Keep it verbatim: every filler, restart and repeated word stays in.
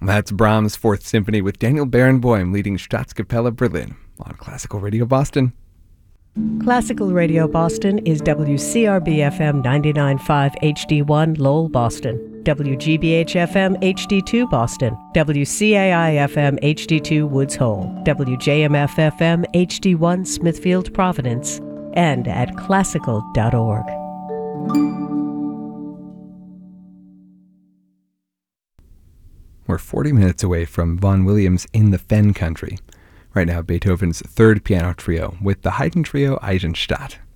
That's Brahms' Fourth Symphony with Daniel Barenboim leading Staatskapelle Berlin on Classical Radio Boston. Classical Radio Boston is W C R B F M ninety-nine point five H D one Lowell, Boston, W G B H F M H D two Boston, W C A I F M H D two Woods Hole, W J M F F M H D one Smithfield, Providence, and at classical dot org. We're forty minutes away from Vaughan Williams' In the Fen Country. Right now, Beethoven's Third Piano Trio with the Haydn Trio Eisenstadt.